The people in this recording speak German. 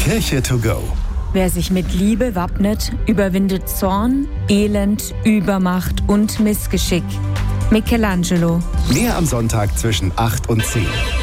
Kirche to go. Wer sich mit Liebe wappnet, überwindet Zorn, Elend, Übermacht und Missgeschick. Michelangelo. Mehr am Sonntag zwischen 8 und 10.